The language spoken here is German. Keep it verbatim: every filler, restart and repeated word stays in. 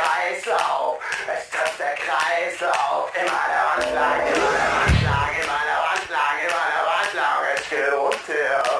Kreislauf, es trifft der Kreislauf. Immer der Wand lang, immer der Wand lang, immer der Wand lang, immer der Wand lang, es geht runter.